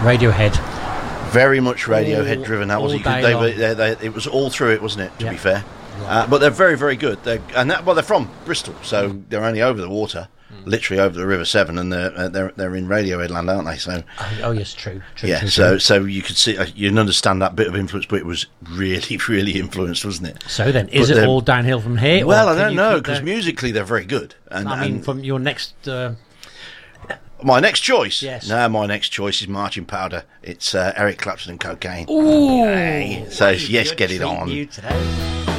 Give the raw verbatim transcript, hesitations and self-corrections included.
Radiohead. Very much Radiohead All- driven. That all was you could, day they, long. were- they, they, it was all through it, wasn't it? To Yeah. be fair, Yeah. uh, but they're very, very good. They're, and that, well, they're from Bristol, so Mm. they're only over the water, literally over the River Severn, and they're uh, they're they're in Radiohead land, aren't they? So Oh, oh yes, true. true yeah, true, so true. so you could see, uh, you can understand that bit of influence, but it was really, really influenced, wasn't it? So then, is But it they're- all downhill from here? or Well, I can don't you know keep because the- musically they're very good. And, I mean, and from your next. Uh, my next choice, Yes. no, my next choice is Marching Powder. It's uh, Eric Clapton and Cocaine. Ooh, Hey, so yes, Good get it treating on. you today.